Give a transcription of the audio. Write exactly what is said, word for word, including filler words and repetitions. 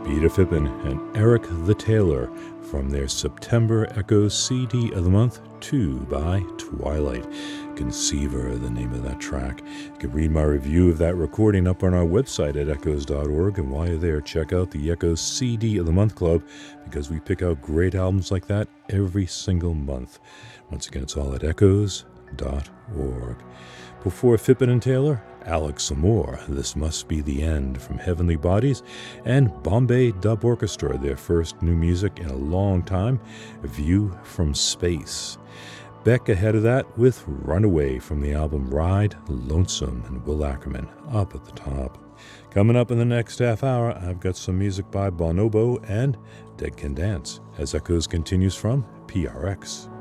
Peter Fippen and Eric the Tailor from their September Echoes C D of the month, Two by Twilight. Conceiver, the name of that track. You can read my review of that recording up on our website at echoes dot org, and while you're there, check out the Echoes C D of the Month Club, because we pick out great albums like that every single month. Once again, it's all at echoes dot org. Before Fippen and Taylor, Alex Amore, This Must Be the End from Heavenly Bodies, and Bombay Dub Orchestra, their first new music in a long time, View from Space. Beck ahead of that with Runaway from the album Ride, Lonesome, and Will Ackerman up at the top. Coming up in the next half hour, I've got some music by Bonobo and Dead Can Dance as Echoes continues from P R X.